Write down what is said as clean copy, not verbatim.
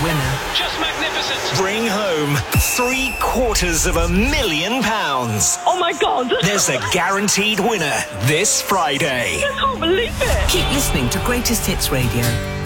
winner. Just magnificent. Bring home £750,000. Oh my God. There's a guaranteed winner this Friday. I can't believe it. Keep listening to Greatest Hits Radio.